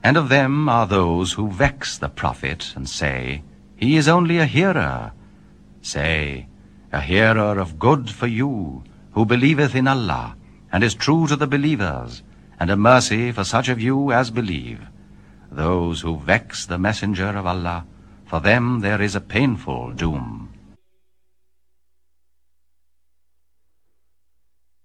And of them are those who vex the prophet, and say, He is only a hearer. Say, a hearer of good for you, who believeth in Allah, and is true to the believers, and a mercy for such of you as believe. Those who vex the messenger of Allah, for them there is a painful doom.